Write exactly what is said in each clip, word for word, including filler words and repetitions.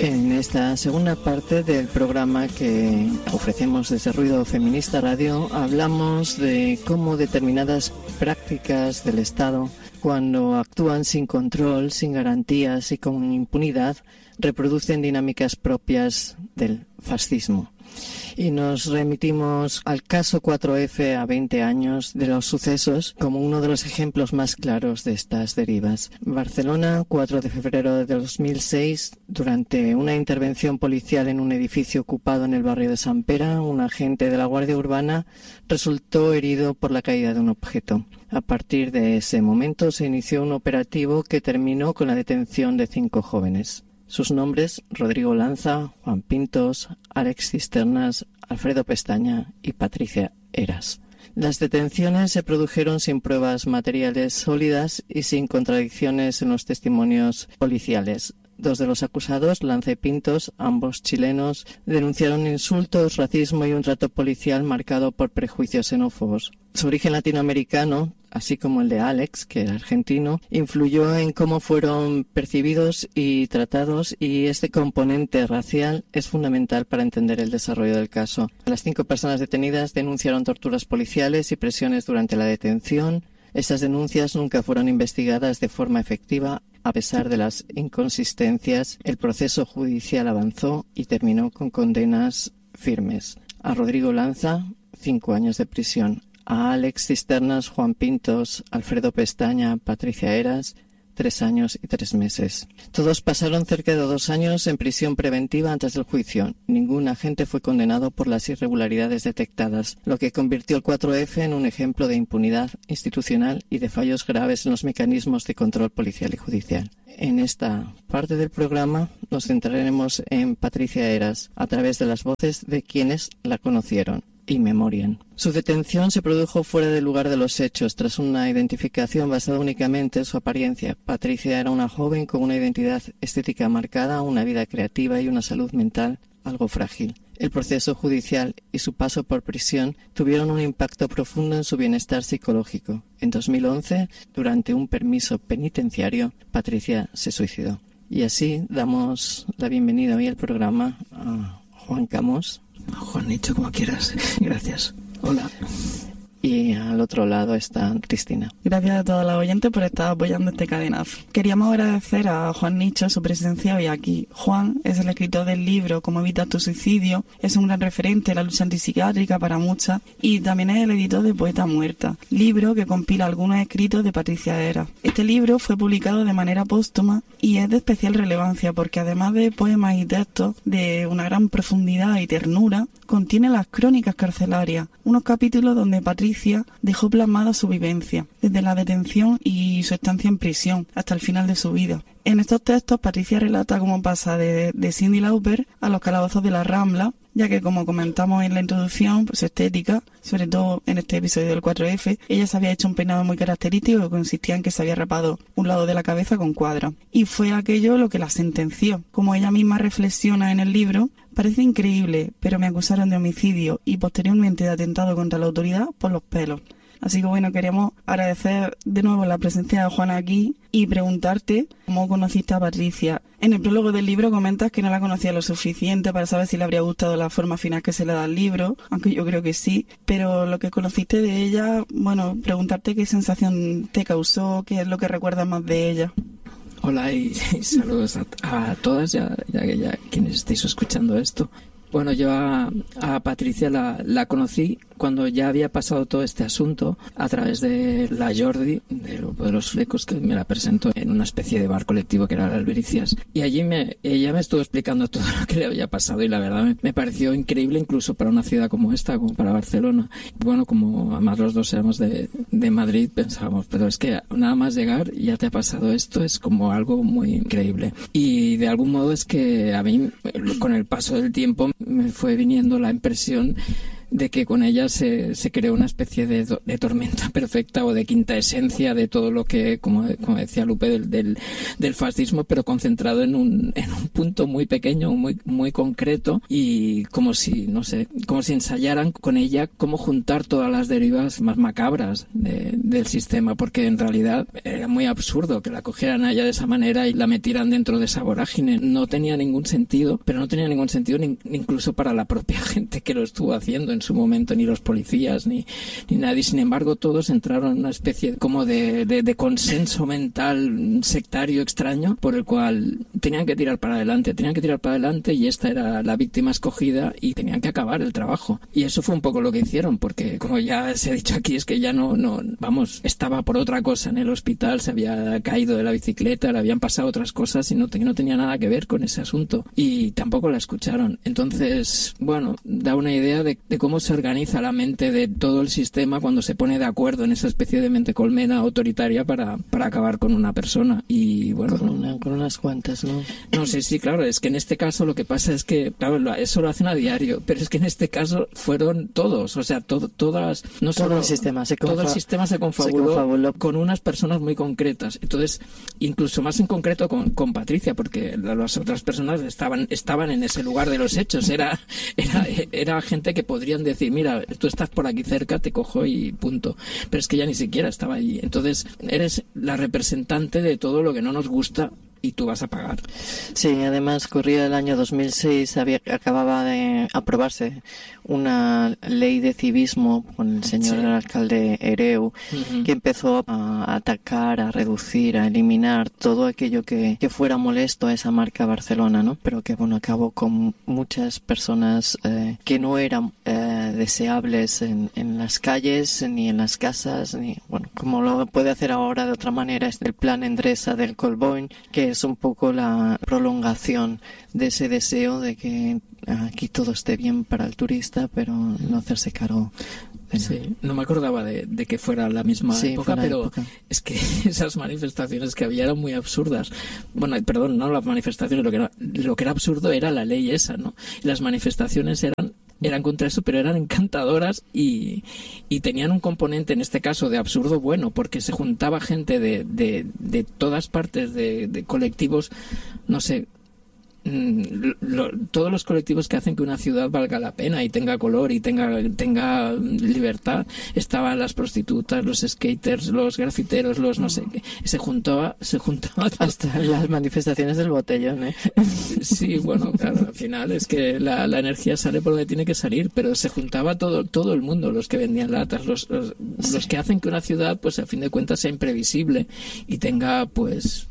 En esta segunda parte del programa que ofrecemos desde Ruido Feminista Radio, hablamos de cómo determinadas prácticas del Estado, cuando actúan sin control, sin garantías y con impunidad, reproducen dinámicas propias del fascismo. Y nos remitimos al caso cuatro efe a veinte años de los sucesos como uno de los ejemplos más claros de estas derivas. Barcelona, cuatro de febrero de dos mil seis, durante una intervención policial en un edificio ocupado en el barrio de San Pere, un agente de la Guardia Urbana resultó herido por la caída de un objeto. A partir de ese momento se inició un operativo que terminó con la detención de cinco jóvenes. Sus nombres: Rodrigo Lanza, Juan Pintos, Alex Cisternas, Alfredo Pestaña y Patricia Heras. Las detenciones se produjeron sin pruebas materiales sólidas y sin contradicciones en los testimonios policiales. Dos de los acusados, Lanza y Pintos, ambos chilenos, denunciaron insultos, racismo y un trato policial marcado por prejuicios xenófobos. Su origen latinoamericano, así como el de Alex, que era argentino, influyó en cómo fueron percibidos y tratados, y este componente racial es fundamental para entender el desarrollo del caso. Las cinco personas detenidas denunciaron torturas policiales y presiones durante la detención. Estas denuncias nunca fueron investigadas de forma efectiva. A pesar de las inconsistencias, el proceso judicial avanzó y terminó con condenas firmes. A Rodrigo Lanza, cinco años de prisión. A Alex Cisternas, Juan Pintos, Alfredo Pestaña, Patricia Heras, tres años y tres meses. Todos pasaron cerca de dos años en prisión preventiva antes del juicio. Ningún agente fue condenado por las irregularidades detectadas, lo que convirtió el cuatro efe en un ejemplo de impunidad institucional y de fallos graves en los mecanismos de control policial y judicial. En esta parte del programa nos centraremos en Patricia Heras a través de las voces de quienes la conocieron y memorian. Su detención se produjo fuera del lugar de los hechos, tras una identificación basada únicamente en su apariencia. Patricia era una joven con una identidad estética marcada, una vida creativa y una salud mental algo frágil. El proceso judicial y su paso por prisión tuvieron un impacto profundo en su bienestar psicológico. En dos mil once, durante un permiso penitenciario, Patricia se suicidó. Y así damos la bienvenida hoy al programa a Juan Camos. Juan Nicho, como quieras. Gracias. Hola. Y al otro lado está Cristina. Gracias a todos los oyentes por estar apoyando este cadenazo. Queríamos agradecer a Juan Nicho su presencia hoy aquí. Juan es el escritor del libro Cómo evitar tu suicidio, es un gran referente en la lucha antipsiquiátrica para muchas, y también es el editor de Poeta Muerta, libro que compila algunos escritos de Patricia Heras. Este libro fue publicado de manera póstuma y es de especial relevancia porque, además de poemas y textos de una gran profundidad y ternura, contiene las crónicas carcelarias, unos capítulos donde Patricia dejó plasmada su vivencia, desde la detención y su estancia en prisión hasta el final de su vida. En estos textos, Patricia relata cómo pasa de, de Cyndi Lauper a los calabozos de la Rambla, ya que, como comentamos en la introducción, pues su estética, sobre todo en este episodio del cuatro efe, ella se había hecho un peinado muy característico que consistía en que se había rapado un lado de la cabeza con cuadros. Y fue aquello lo que la sentenció. Como ella misma reflexiona en el libro, parece increíble, pero me acusaron de homicidio y posteriormente de atentado contra la autoridad por los pelos. Así que bueno, queríamos agradecer de nuevo la presencia de Juana aquí y preguntarte cómo conociste a Patricia. En el prólogo del libro comentas que no la conocía lo suficiente para saber si le habría gustado la forma final que se le da al libro, aunque yo creo que sí, pero lo que conociste de ella, bueno, preguntarte qué sensación te causó, qué es lo que recuerdas más de ella. Hola y, y saludos a, a todas, ya, ya, ya quienes estéis escuchando esto. Bueno, yo a, a Patricia la, la conocí cuando ya había pasado todo este asunto a través de la Jordi, del grupo de los flecos, que me la presentó en una especie de bar colectivo que era la Albericias. Y allí me, ella me estuvo explicando todo lo que le había pasado y la verdad me, me pareció increíble, incluso para una ciudad como esta, como para Barcelona. Bueno, como además los dos éramos de, de Madrid, pensábamos, pero es que nada más llegar y ya te ha pasado esto, es como algo muy increíble. Y de algún modo es que a mí, con el paso del tiempo, me fue viniendo la impresión de que con ella se, se creó una especie de, de tormenta perfecta o de quinta esencia de todo lo que, como, como decía Lupe, del, del, del fascismo, pero concentrado en un, en un punto muy pequeño, muy, muy concreto, y como si, no sé, como si ensayaran con ella cómo juntar todas las derivas más macabras de, del sistema, porque en realidad era muy absurdo que la cogieran a ella de esa manera y la metieran dentro de esa vorágine. No tenía ningún sentido, pero no tenía ningún sentido ni, incluso para la propia gente que lo estuvo haciendo en su momento, ni los policías, ni, ni nadie. Sin embargo, todos entraron en una especie como de, de, de consenso mental sectario extraño, por el cual tenían que tirar para adelante, tenían que tirar para adelante, y esta era la víctima escogida y tenían que acabar el trabajo. Y eso fue un poco lo que hicieron, porque como ya se ha dicho aquí, es que ya no, no, vamos, estaba por otra cosa en el hospital, se había caído de la bicicleta, le habían pasado otras cosas y no, te, no tenía nada que ver con ese asunto. Y tampoco la escucharon. Entonces, bueno, da una idea de, de cómo se organiza la mente de todo el sistema cuando se pone de acuerdo en esa especie de mente colmena autoritaria para, para acabar con una persona. Y bueno, con, una, con unas cuantas, ¿no? No sé, sí, claro, es que en este caso lo que pasa es que, claro, eso lo hacen a diario, pero es que en este caso fueron todos, o sea, todo, todas, no todo solo, el sistema se todo el sistema se confabuló, se confabuló con unas personas muy concretas. Entonces, incluso más en concreto con, con Patricia, porque las otras personas estaban, estaban en ese lugar de los hechos. Era, era, era gente que podrían decir, mira, tú estás por aquí cerca, te cojo y punto. Pero es que ella ni siquiera estaba allí. Entonces, eres la representante de todo lo que no nos gusta y tú vas a pagar. Sí, además corría el año dos mil seis, había, acababa de aprobarse una ley de civismo con el señor sí. alcalde Ereu, uh-huh. que empezó a atacar, a reducir, a eliminar todo aquello que, que fuera molesto a esa marca Barcelona, ¿no? Pero que, bueno, acabó con muchas personas eh, que no eran eh, deseables en, en las calles, ni en las casas, ni, bueno, como lo puede hacer ahora de otra manera, es el plan Endresa del Colbón, que es un poco la prolongación de ese deseo de que aquí todo esté bien para el turista, pero no hacerse cargo. Sí, no me acordaba de, de que fuera la misma sí, época, pero época. Es que esas manifestaciones que había eran muy absurdas. Bueno, perdón, no las manifestaciones, lo que era, lo que era absurdo era la ley esa, ¿no? Y las manifestaciones eran eran contra eso, pero eran encantadoras y, y tenían un componente, en este caso, de absurdo bueno, porque se juntaba gente de, de, de todas partes, de, de colectivos, no sé, Lo, todos los colectivos que hacen que una ciudad valga la pena y tenga color y tenga tenga libertad. Estaban las prostitutas, los skaters, los grafiteros, los no sé qué. Se juntaba, se juntaba hasta las manifestaciones del botellón, ¿eh? Sí, bueno, claro, al final es que la, la energía sale por donde tiene que salir, pero se juntaba todo todo el mundo, los que vendían latas, los, los, sí. los que hacen que una ciudad, pues a fin de cuentas, sea imprevisible y tenga, pues,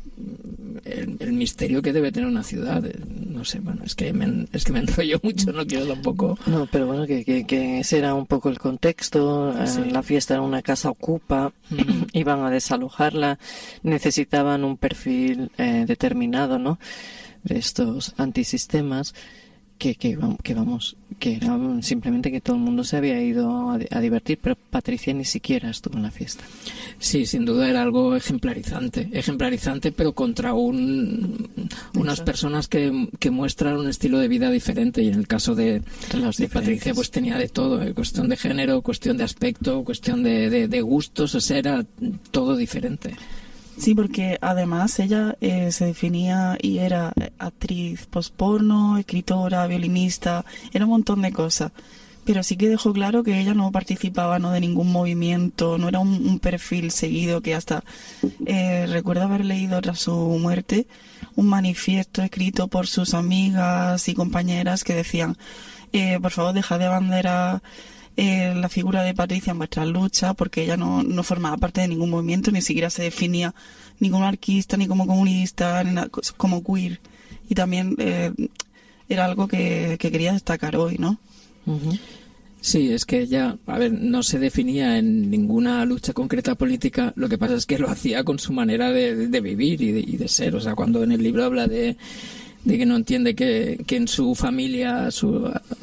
El, el misterio que debe tener una ciudad. No sé, bueno, es que me, es que me enrollo mucho, no quiero tampoco. No, pero bueno, que, que, que ese era un poco el contexto. Sí. La fiesta era una casa ocupa, mm. iban a desalojarla, necesitaban un perfil eh, determinado, ¿no? De estos antisistemas. Que, que, que vamos, que era simplemente que todo el mundo se había ido a, a divertir, pero Patricia ni siquiera estuvo en la fiesta. Sí, sin duda era algo ejemplarizante, ejemplarizante, pero contra un, unas personas que, que muestran un estilo de vida diferente, y en el caso de, de Patricia pues tenía de todo, eh, cuestión de género, cuestión de aspecto, cuestión de, de, de gustos, o sea, era todo diferente. Sí, porque además ella eh, se definía y era actriz postporno, escritora, violinista, era un montón de cosas. Pero sí que dejó claro que ella no participaba no de ningún movimiento, no era un, un perfil seguido, que hasta eh, recuerdo haber leído tras su muerte un manifiesto escrito por sus amigas y compañeras que decían, eh, por favor, dejad de abanderar Eh, la figura de Patricia en vuestra lucha, porque ella no, no formaba parte de ningún movimiento, ni siquiera se definía ni como anarquista, ni como comunista, ni nada, como queer. Y también eh, era algo que, que quería destacar hoy, ¿no? Uh-huh. Sí, es que ella, a ver, no se definía en ninguna lucha concreta política, lo que pasa es que lo hacía con su manera de, de vivir y de, y de ser. O sea, cuando en el libro habla de, de que no entiende que, que en su familia, su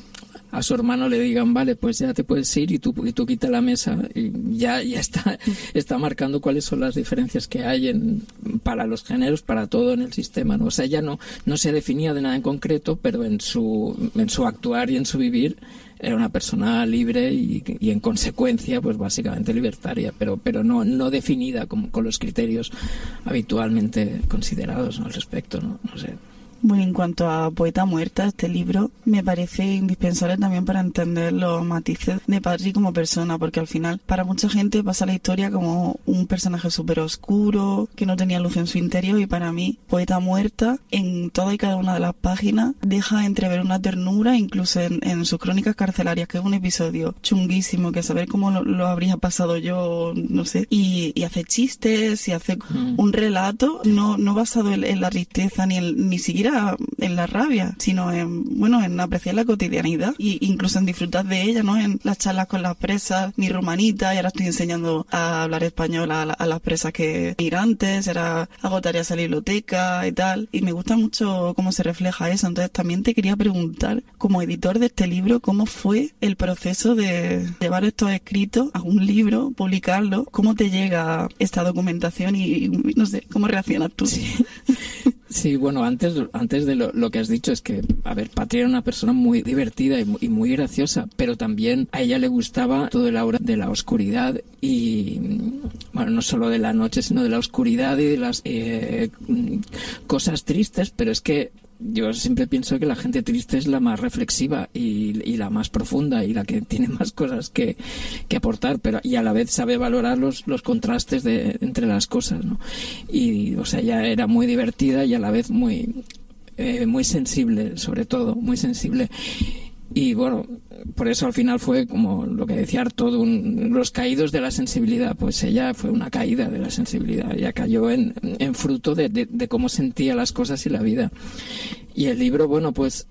a su hermano le digan, vale, pues ya te puedes ir y tú, y tú quita la mesa, y ya, ya está, está marcando cuáles son las diferencias que hay en, para los géneros, para todo en el sistema, ¿no? O sea, ella no, no se definía de nada en concreto, pero en su, en su actuar y en su vivir era una persona libre y, y en consecuencia, pues básicamente libertaria, pero, pero no, no definida como, con los criterios habitualmente considerados, ¿no? Al respecto, ¿no? No sé. Bueno, en cuanto a Poeta Muerta, este libro me parece indispensable también para entender los matices de Patri como persona, porque al final para mucha gente pasa la historia como un personaje súper oscuro, que no tenía luz en su interior, y para mí Poeta Muerta, en toda y cada una de las páginas, deja entrever una ternura, incluso en, en sus crónicas carcelarias, que es un episodio chunguísimo, que saber cómo lo, lo habría pasado yo, no sé, y, y hace chistes y hace mm. un relato no, no basado en, en la tristeza ni, el, ni siquiera en la rabia, sino en, bueno, en apreciar la cotidianidad e incluso en disfrutar de ella, ¿no? En las charlas con las presas, mi rumanita, y ahora estoy enseñando a hablar español a, a las presas que migrantes, era hago tareas a la biblioteca y tal, y me gusta mucho cómo se refleja eso. Entonces también te quería preguntar, como editor de este libro, ¿cómo fue el proceso de llevar estos escritos a un libro, publicarlo? ¿Cómo te llega esta documentación y, y no sé, cómo reaccionas tú? Sí. Sí, bueno, antes, antes de lo, lo que has dicho es que, a ver, Patri era una persona muy divertida y muy, y muy graciosa, pero también a ella le gustaba todo el aura de la oscuridad y, bueno, no solo de la noche, sino de la oscuridad y de las eh, cosas tristes, pero es que yo siempre pienso que la gente triste es la más reflexiva y, y la más profunda y la que tiene más cosas que, que aportar, pero y a la vez sabe valorar los, los contrastes de, entre las cosas, ¿no? Y, o sea, ella era muy divertida y a la vez muy, eh, muy sensible, sobre todo, muy sensible. Y bueno, por eso al final fue como lo que decía Artaud, un, los caídos de la sensibilidad. Pues ella fue una caída de la sensibilidad. Ella cayó en, en fruto de, de, de cómo sentía las cosas y la vida. Y el libro, bueno, pues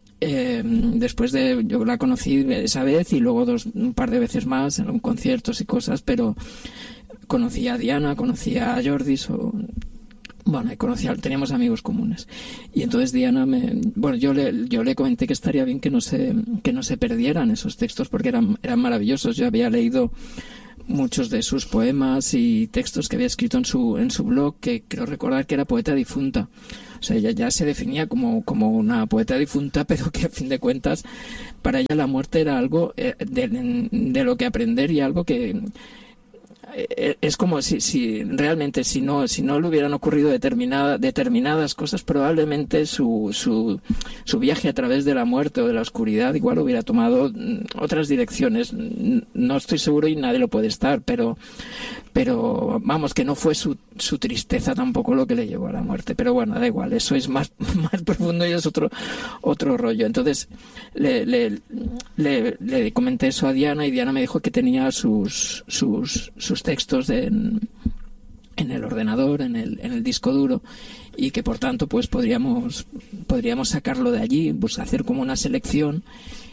eh, después de, yo la conocí esa vez y luego dos, un par de veces más en conciertos y cosas, pero conocí a Diana, conocí a Jordi, so, bueno, conocía, teníamos amigos comunes. Y entonces Diana me, bueno, yo le, yo le comenté que estaría bien que no se, que no se perdieran esos textos porque eran, eran maravillosos. Yo había leído muchos de sus poemas y textos que había escrito en su, en su blog, que creo recordar que era poeta difunta. O sea, ella ya se definía como, como una poeta difunta, pero que a fin de cuentas para ella la muerte era algo de, de lo que aprender y algo que es como si, si realmente si no si no le hubieran ocurrido determinada, determinadas cosas, probablemente su, su, su viaje a través de la muerte o de la oscuridad igual hubiera tomado otras direcciones. No estoy seguro y nadie lo puede estar, pero pero vamos, que no fue su, su tristeza tampoco lo que le llevó a la muerte. Pero bueno, da igual, eso es más, más profundo y es otro otro rollo. Entonces le, le, le, le comenté eso a Diana y Diana me dijo que tenía sus sus, sus textos de, en, en el ordenador, en el, en el disco duro, y que por tanto pues podríamos podríamos sacarlo de allí, pues hacer como una selección.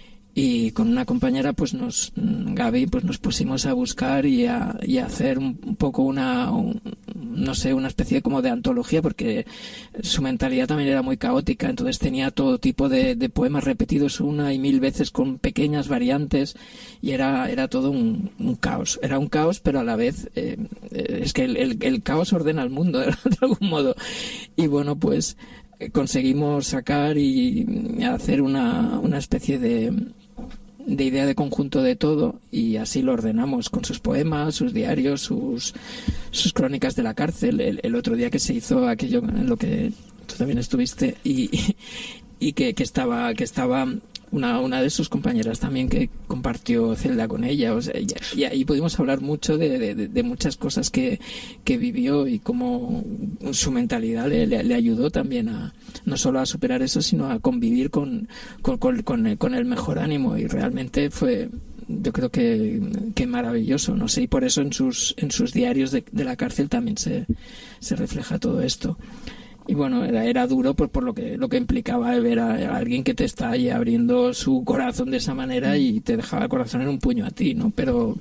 Y con una compañera, pues nos, Gaby, pues nos pusimos a buscar y a, y a hacer un, un poco una, un, no sé, una especie como de antología, porque su mentalidad también era muy caótica, entonces tenía todo tipo de, de poemas repetidos una y mil veces con pequeñas variantes, y era, era todo un, un caos. Era un caos, pero a la vez, eh, es que el, el, el caos ordena el mundo, de, de algún modo. Y bueno, pues conseguimos sacar y hacer una, una especie de de idea de conjunto de todo, y así lo ordenamos con sus poemas, sus diarios, sus sus crónicas de la cárcel. El, el otro día que se hizo aquello en lo que tú también estuviste y, y que, que estaba que estaba una una de sus compañeras también que compartió celda con ella, o sea, y, y ahí pudimos hablar mucho de, de, de muchas cosas que, que vivió y cómo su mentalidad le, le, le ayudó también a no solo a superar eso, sino a convivir con con, con, con, el, con el mejor ánimo, y realmente fue, yo creo que, que maravilloso, no sé, y por eso en sus en sus diarios de, de la cárcel también se, se refleja todo esto. Y bueno, era, era duro por, por lo que lo que implicaba ver a, a alguien que te está ahí abriendo su corazón de esa manera y te dejaba el corazón en un puño a ti, ¿no? Pero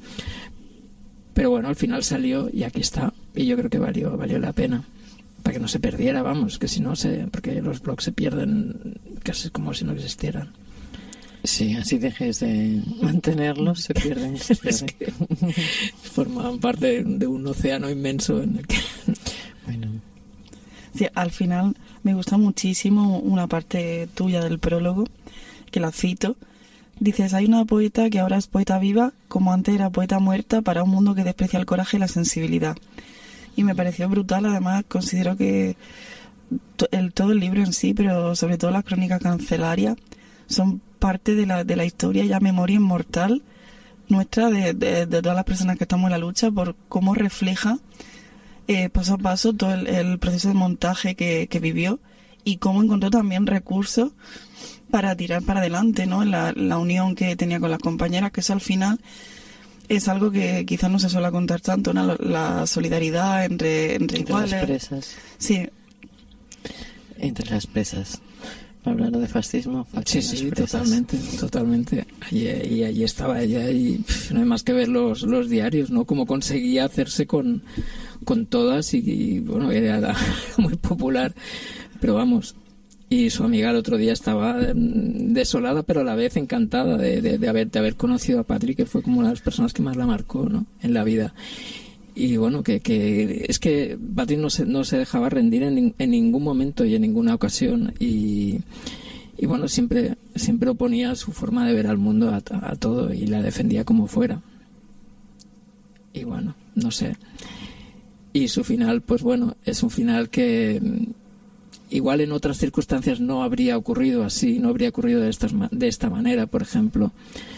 pero bueno, al final salió y aquí está, y yo creo que valió valió la pena, para que no se perdiera, vamos, que si no se, porque los blogs se pierden casi como si no existieran. Sí, así dejes de mantenerlos, se pierden. Se pierden. Es que forman parte de un océano inmenso en el que... Bueno. Sí, al final me gusta muchísimo una parte tuya del prólogo, que la cito. Dices, hay una poeta que ahora es poeta viva, como antes era poeta muerta, para un mundo que desprecia el coraje y la sensibilidad. Y me pareció brutal, además considero que to- el, todo el libro en sí, pero sobre todo las crónicas cancelarias, son parte de la, de la historia ya memoria inmortal nuestra, de, de, de todas las personas que estamos en la lucha, por cómo refleja eh, paso a paso todo el, el proceso de montaje que, que vivió y cómo encontró también recursos para tirar para adelante, ¿no? La, la unión que tenía con las compañeras, que eso al final es algo que quizás no se suele contar tanto, ¿no? La, la solidaridad entre, entre, Entre iguales. las presas. Sí. Entre las presas. Hablando de fascismo. Sí, sí, totalmente, totalmente. Allí, y allí estaba ella y pff, no hay más que ver los, los diarios, ¿no? Cómo conseguía hacerse con, con todas y, y, bueno, era muy popular. Pero vamos, y su amiga el otro día estaba desolada, pero a la vez encantada de, de, de, haber, de haber conocido a Patri, que fue como una de las personas que más la marcó, ¿no? En la vida. Y bueno, que, que es que Patri no se, no se dejaba rendir en, en ningún momento y en ninguna ocasión. Y, y bueno, siempre, siempre oponía su forma de ver al mundo a, a todo y la defendía como fuera. Y bueno, no sé. Y su final, pues bueno, es un final que igual en otras circunstancias no habría ocurrido así, no habría ocurrido de, estas, de esta manera, por ejemplo.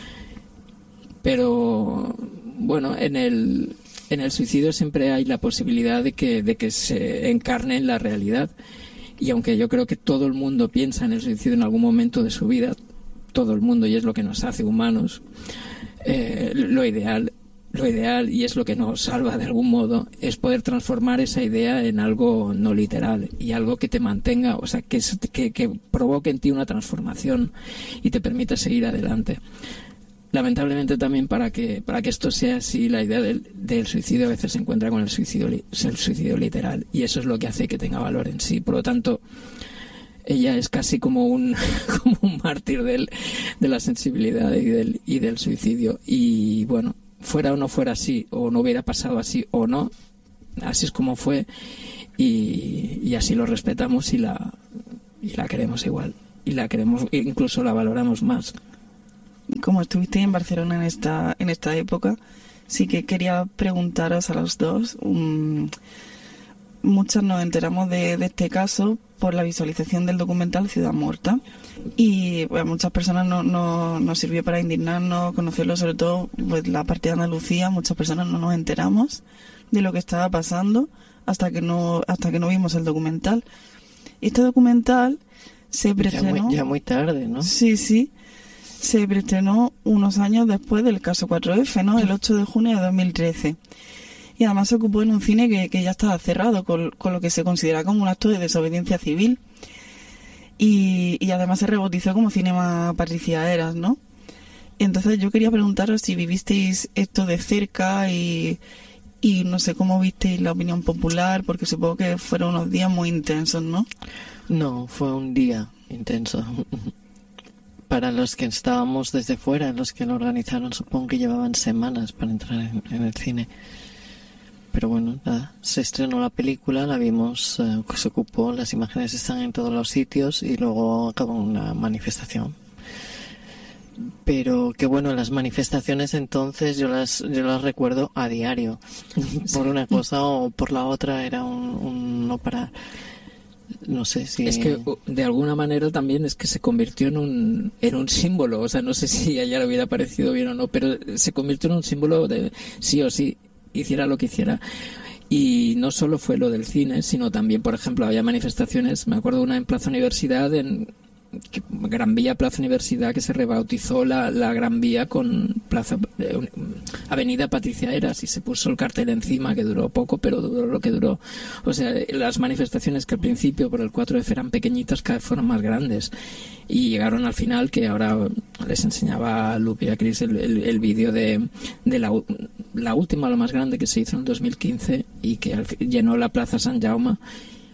Pero bueno, en el... En el suicidio siempre hay la posibilidad de que, de que se encarne en la realidad. Y aunque yo creo que todo el mundo piensa en el suicidio en algún momento de su vida, todo el mundo, y es lo que nos hace humanos, eh, lo ideal, lo ideal, y es lo que nos salva de algún modo, es poder transformar esa idea en algo no literal y algo que te mantenga, o sea, que, que, que provoque en ti una transformación y te permita seguir adelante. Lamentablemente también para que para que esto sea así, la idea del, del suicidio a veces se encuentra con el suicidio, el suicidio literal, y eso es lo que hace que tenga valor en sí. Por lo tanto, ella es casi como un como un mártir del, de la sensibilidad y del, y del suicidio. Y bueno, fuera o no fuera así, o no hubiera pasado así o no, así es como fue, y, y así lo respetamos y la, y la queremos igual. Y la queremos, incluso la valoramos más. Como estuviste en Barcelona en esta en esta época, sí que quería preguntaros a los dos. Um, muchas nos enteramos de, de este caso por la visualización del documental Ciudad Muerta. Y bueno, muchas personas no, no, nos sirvió para indignarnos, conocerlo, sobre todo pues, la parte de Andalucía. Muchas personas no nos enteramos de lo que estaba pasando hasta que no hasta que no vimos el documental. Este documental se preestrenó... Ya muy, ya muy tarde, ¿no? Sí, sí. Se preestrenó unos años después del caso cuatro efe, ¿no? El ocho de junio de dos mil trece. Y además se ocupó en un cine que, que ya estaba cerrado, con, con lo que se considera como un acto de desobediencia civil. Y, y además se rebautizó como Cinema Patricia Eras, ¿no? Y entonces yo quería preguntaros si vivisteis esto de cerca y, y no sé cómo visteis la opinión popular, porque supongo que fueron unos días muy intensos, ¿no? No, fue un día intenso. Para los que estábamos desde fuera, los que lo organizaron, supongo que llevaban semanas para entrar en, en el cine. Pero bueno, nada, se estrenó la película, la vimos, eh, se ocupó, las imágenes están en todos los sitios y luego acabó una manifestación. Pero que bueno, las manifestaciones entonces yo las yo las recuerdo a diario. Por una cosa o por la otra era un, un no parar. No sé si... Es que de alguna manera también es que se convirtió en un, en un símbolo, o sea, no sé si a ella le hubiera parecido bien o no, pero se convirtió en un símbolo de sí o sí, hiciera lo que hiciera. Y no solo fue lo del cine, sino también, por ejemplo, había manifestaciones, me acuerdo una en Plaza Universidad, en Gran Vía, Plaza Universidad, que se rebautizó la, la Gran Vía con Plaza eh, Avenida Patricia Eras y se puso el cartel encima, que duró poco, pero duró lo que duró. O sea, las manifestaciones que al principio por el cuatro efe eran pequeñitas, cada vez fueron más grandes y llegaron al final, que ahora les enseñaba a Lupi y a Cris el, el, el vídeo de, de la, la última, la más grande, que se hizo en dos mil quince y que al, llenó la Plaza San Jaume.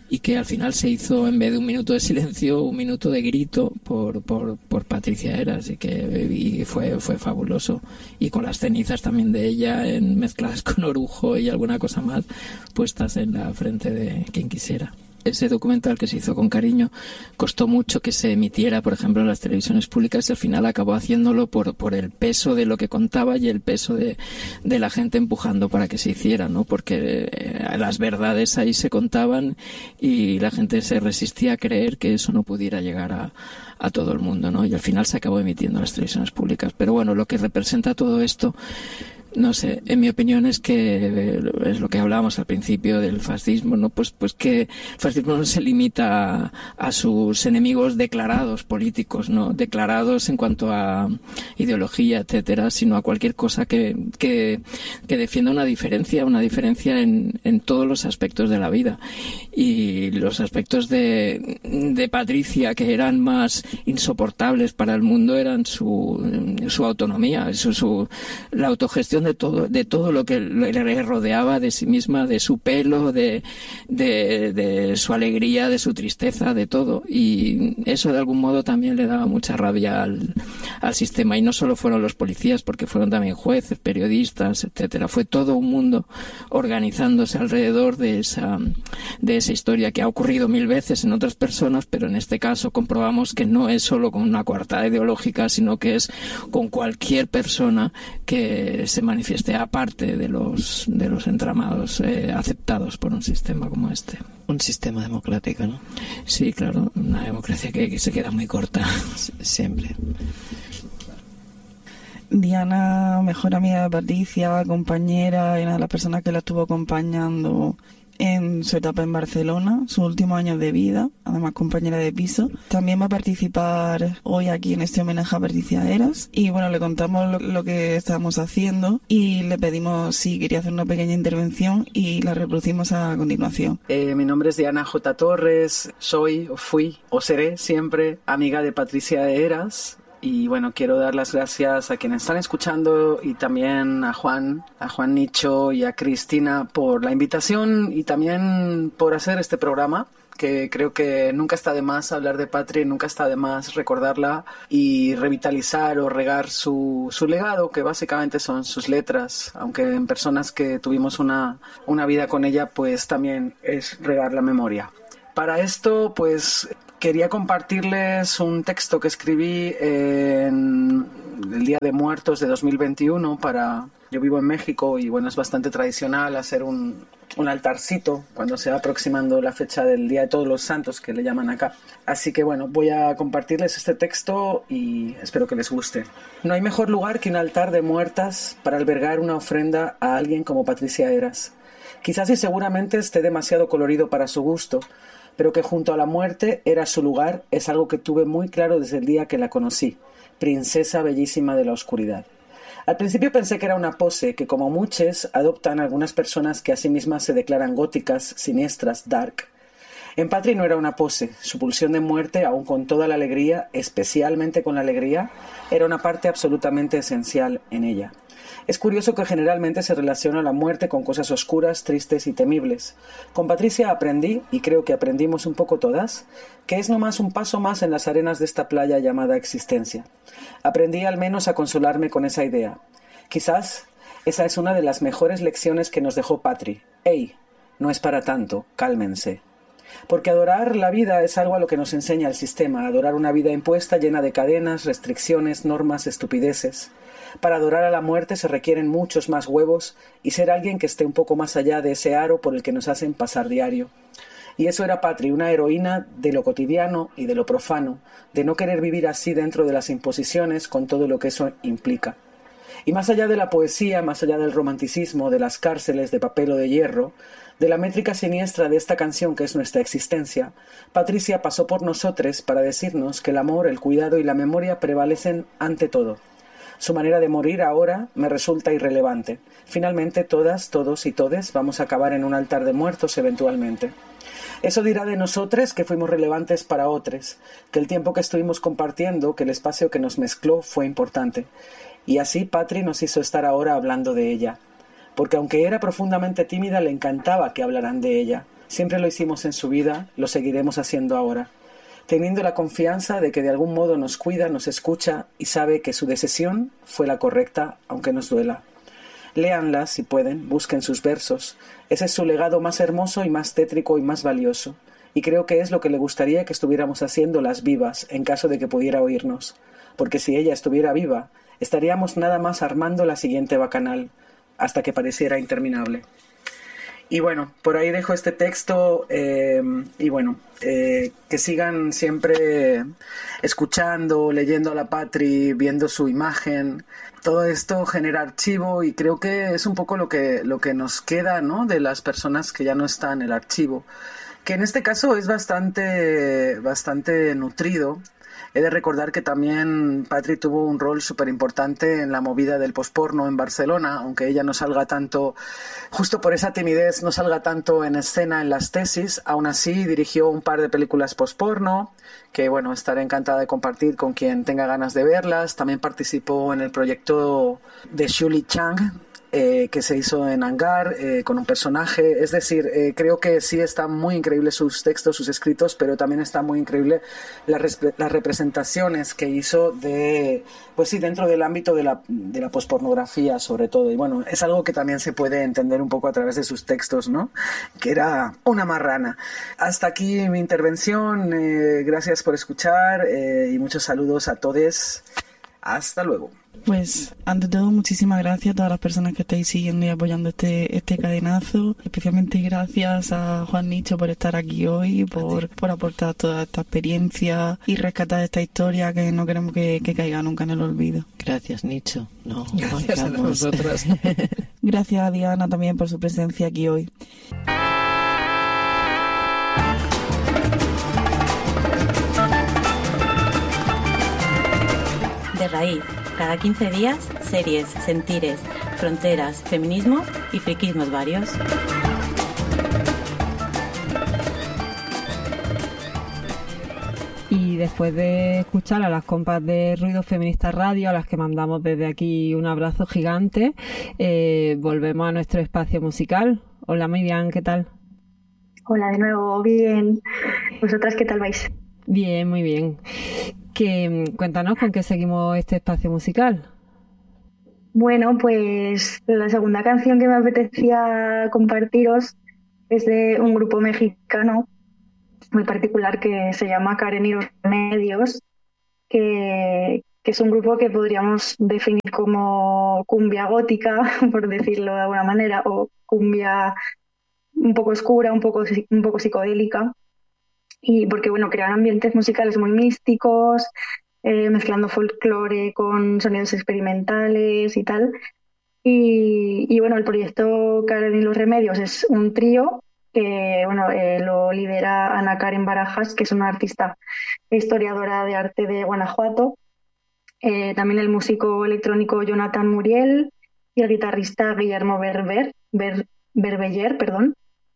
y que al final se hizo, en vez de un minuto de silencio, un minuto de grito por por, por Patricia Heras, y que y fue fue fabuloso, y con las cenizas también de ella en mezcladas con orujo y alguna cosa más puestas en la frente de quien quisiera. Ese documental, que se hizo con cariño, costó mucho que se emitiera, por ejemplo, en las televisiones públicas, y al final acabó haciéndolo por por el peso de lo que contaba y el peso de, de la gente empujando para que se hiciera, ¿no? Porque eh, las verdades ahí se contaban y la gente se resistía a creer que eso no pudiera llegar a, a todo el mundo, ¿no? Y al final se acabó emitiendo en las televisiones públicas. Pero bueno, lo que representa todo esto, no sé, en mi opinión es que es lo que hablábamos al principio del fascismo, ¿no? Pues, pues que el fascismo no se limita a, a sus enemigos declarados políticos, ¿no? Declarados en cuanto a ideología, etcétera, sino a cualquier cosa que, que, que defienda una diferencia, una diferencia en, en todos los aspectos de la vida. Y los aspectos de, de Patricia que eran más insoportables para el mundo eran su, su autonomía, su, su, la autogestión de todo, de todo lo que le rodeaba de sí misma, de su pelo, de, de, de su alegría, de su tristeza, de todo. Y eso de algún modo también le daba mucha rabia al, al sistema. Y no solo fueron los policías, porque fueron también jueces, periodistas, etcétera. Fue todo un mundo organizándose alrededor de esa, de esa historia, que ha ocurrido mil veces en otras personas, pero en este caso comprobamos que no es solo con una coartada ideológica, sino que es con cualquier persona que se manifieste aparte de los de los entramados eh, aceptados por un sistema como este. Un sistema democrático, ¿no? Sí, claro, una democracia que, que se queda muy corta. Siempre. Diana, mejor amiga de Patricia, compañera y una de las personas que la estuvo acompañando en su etapa en Barcelona, sus últimos años de vida, además compañera de piso. También va a participar hoy aquí en este homenaje a Patricia Heras, y bueno, le contamos lo, lo que estamos haciendo y le pedimos si quería hacer una pequeña intervención y la reproducimos a continuación. Eh, mi nombre es Diana J. Torres, soy, o fui, o seré siempre amiga de Patricia Heras. Y bueno, quiero dar las gracias a quienes están escuchando, y también a Juan, a Juan Nicho y a Cristina por la invitación y también por hacer este programa, que creo que nunca está de más hablar de Patri, nunca está de más recordarla y revitalizar o regar su, su legado, que básicamente son sus letras, aunque en personas que tuvimos una, una vida con ella, pues también es regar la memoria. Para esto, pues quería compartirles un texto que escribí en el Día de Muertos de dos mil veintiuno para... Yo vivo en México y bueno, es bastante tradicional hacer un, un altarcito cuando se va aproximando la fecha del Día de Todos los Santos, que le llaman acá. Así que bueno, voy a compartirles este texto y espero que les guste. No hay mejor lugar que un altar de muertas para albergar una ofrenda a alguien como Patricia Heras. Quizás y seguramente esté demasiado colorido para su gusto, pero que junto a la muerte era su lugar es algo que tuve muy claro desde el día que la conocí, princesa bellísima de la oscuridad. Al principio pensé que era una pose que, como muchos, adoptan algunas personas que a sí mismas se declaran góticas, siniestras, dark. En Patri no era una pose, su pulsión de muerte, aun con toda la alegría, especialmente con la alegría, era una parte absolutamente esencial en ella. Es curioso que generalmente se relaciona la muerte con cosas oscuras, tristes y temibles. Con Patricia aprendí, y creo que aprendimos un poco todas, que es nomás un paso más en las arenas de esta playa llamada existencia. Aprendí al menos a consolarme con esa idea. Quizás esa es una de las mejores lecciones que nos dejó Patri. ¡Ey! No es para tanto, cálmense. Porque adorar la vida es algo a lo que nos enseña el sistema, adorar una vida impuesta llena de cadenas, restricciones, normas, estupideces. Para adorar a la muerte se requieren muchos más huevos y ser alguien que esté un poco más allá de ese aro por el que nos hacen pasar diario. Y eso era Patri, una heroína de lo cotidiano y de lo profano, de no querer vivir así dentro de las imposiciones con todo lo que eso implica. Y más allá de la poesía, más allá del romanticismo, de las cárceles de papel o de hierro, de la métrica siniestra de esta canción que es nuestra existencia, Patricia pasó por nosotros para decirnos que el amor, el cuidado y la memoria prevalecen ante todo. Su manera de morir ahora me resulta irrelevante. Finalmente todas, todos y todes vamos a acabar en un altar de muertos eventualmente. Eso dirá de nosotros que fuimos relevantes para otros, que el tiempo que estuvimos compartiendo, que el espacio que nos mezcló fue importante. Y así Patri nos hizo estar ahora hablando de ella. Porque aunque era profundamente tímida, le encantaba que hablaran de ella. Siempre lo hicimos en su vida, lo seguiremos haciendo ahora, teniendo la confianza de que de algún modo nos cuida, nos escucha y sabe que su decisión fue la correcta, aunque nos duela. Léanla si pueden, busquen sus versos. Ese es su legado más hermoso y más tétrico y más valioso. Y creo que es lo que le gustaría que estuviéramos haciendo las vivas, en caso de que pudiera oírnos. Porque si ella estuviera viva, estaríamos nada más armando la siguiente bacanal, hasta que pareciera interminable. Y bueno, por ahí dejo este texto eh, y bueno, eh, que sigan siempre escuchando, leyendo a la Patri, viendo su imagen. Todo esto genera archivo y creo que es un poco lo que, lo que nos queda, ¿no?, de las personas que ya no están en el archivo, que en este caso es bastante, bastante nutrido. He de recordar que también Patri tuvo un rol súper importante en la movida del posporno en Barcelona, aunque ella no salga tanto, justo por esa timidez, no salga tanto en escena en las tesis. Aún así dirigió un par de películas posporno, que bueno, estaré encantada de compartir con quien tenga ganas de verlas. También participó en el proyecto de Shuli Chang, Eh, que se hizo en Hangar, eh, con un personaje. Es decir, eh, creo que sí están muy increíbles sus textos, sus escritos, pero también está muy increíble la res- las representaciones que hizo de, pues sí, dentro del ámbito de la, de la pospornografía, sobre todo. Y bueno, es algo que también se puede entender un poco a través de sus textos, ¿no?, que era una marrana. Hasta aquí mi intervención. Eh, gracias por escuchar eh, y muchos saludos a todos. Hasta luego. Pues, ante todo, muchísimas gracias a todas las personas que estáis siguiendo y apoyando este este cadenazo. Especialmente gracias a Juan Nicho por estar aquí hoy, por, por aportar toda esta experiencia y rescatar esta historia que no queremos que, que caiga nunca en el olvido. Gracias, Nicho. No, Gracias a vosotros. Gracias a Diana también por su presencia aquí hoy. De raíz, cada quince días, series, sentires, fronteras, feminismos y friquismos varios. Y después de escuchar a las compas de Ruido Feminista Radio, a las que mandamos desde aquí un abrazo gigante, eh, volvemos a nuestro espacio musical. Hola Miriam, ¿qué tal? Hola de nuevo, bien. ¿Vosotras qué tal vais? Bien, muy bien. Que, cuéntanos con qué seguimos este espacio musical. Bueno, pues la segunda canción que me apetecía compartiros es de un grupo mexicano muy particular que se llama Karen y los Remedios, que, que es un grupo que podríamos definir como cumbia gótica, por decirlo de alguna manera, o cumbia un poco oscura, un poco, un poco psicodélica. Y porque, bueno, crean ambientes musicales muy místicos, eh, mezclando folclore con sonidos experimentales y tal. Y, y bueno, el proyecto Karen y los Remedios es un trío que, bueno, eh, lo lidera Ana Karen Barajas, que es una artista e historiadora de arte de Guanajuato. Eh, también el músico electrónico Jonathan Muriel y el guitarrista Guillermo Berber, Ber, Berbeller, perdón.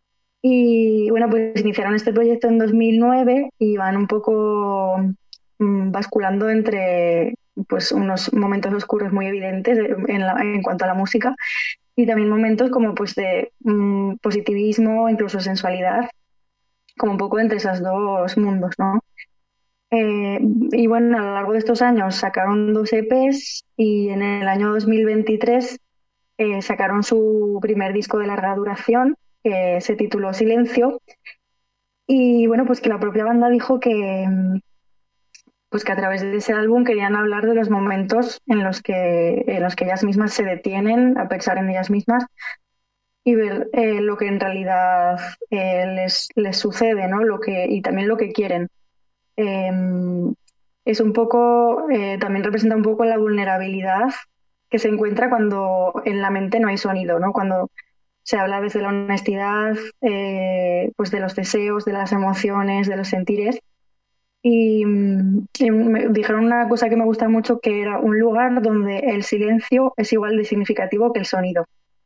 Y bueno, pues iniciaron este proyecto en dos mil nueve y van un poco mmm, basculando entre pues unos momentos oscuros muy evidentes en, la, en cuanto a la música y también momentos como pues de mmm, positivismo, incluso sensualidad, como un poco entre esos dos mundos, ¿no? Eh, y bueno, a lo largo de estos años sacaron dos E Pes y en el año dos mil veintitrés eh, sacaron su primer disco de larga duración, que se tituló Silencio, y bueno, pues que la propia banda dijo que pues que a través de ese álbum querían hablar de los momentos en los que en los que ellas mismas se detienen a pensar en ellas mismas y ver eh, lo que en realidad eh, les, les sucede, ¿no? Lo que, y también lo que quieren. Eh, es un poco, eh, también representa un poco la vulnerabilidad que se encuentra cuando en la mente no hay sonido, ¿no? Cuando se habla desde la honestidad, eh, pues de los deseos, de las emociones, de los sentires. Y, y me dijeron una cosa que me gusta mucho, que era un lugar donde el silencio es igual de significativo que el sonido.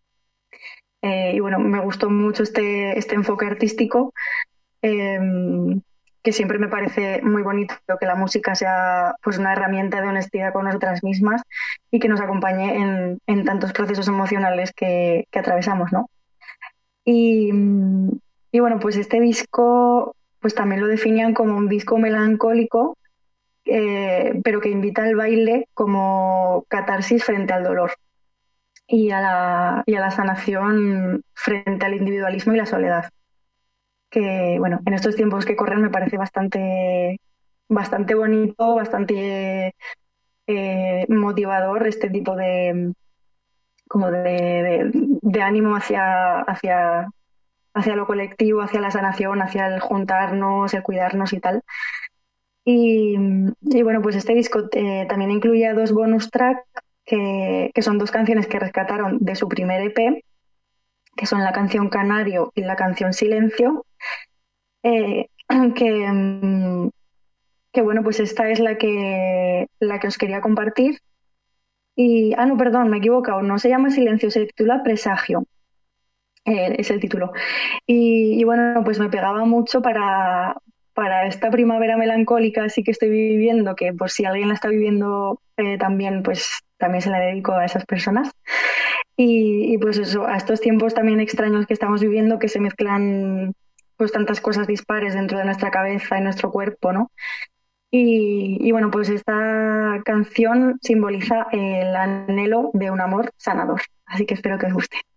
Eh, y bueno, me gustó mucho este, este enfoque artístico, eh, que siempre me parece muy bonito que la música sea pues una herramienta de honestidad con nosotras mismas y que nos acompañe en, en tantos procesos emocionales que, que atravesamos, ¿no? Y, y bueno, pues este disco pues también lo definían como un disco melancólico, eh, pero que invita al baile como catarsis frente al dolor y a la, y a la sanación frente al individualismo y la soledad. Que bueno, en estos tiempos que corren me parece bastante, bastante bonito, bastante eh, motivador este tipo de como de, de, de ánimo hacia, hacia, hacia lo colectivo, hacia la sanación, hacia el juntarnos, el cuidarnos y tal. Y, y bueno, pues este disco eh, también incluía dos bonus tracks que, que son dos canciones que rescataron de su primer E P, que son la canción Canario y la canción Silencio, eh, que, que bueno, pues esta es la que, la que os quería compartir. Y, ah, no, perdón, me he equivocado, no se llama Silencio, se titula Presagio, eh, es el título. Y, y bueno, pues me pegaba mucho para, para esta primavera melancólica así que estoy viviendo, que por si alguien la está viviendo eh, también, pues también se la dedico a esas personas. Y, y pues eso, a estos tiempos también extraños que estamos viviendo, que se mezclan pues tantas cosas dispares dentro de nuestra cabeza y nuestro cuerpo, ¿no? Y, y bueno, pues esta canción simboliza el anhelo de un amor sanador. Así que espero que os guste.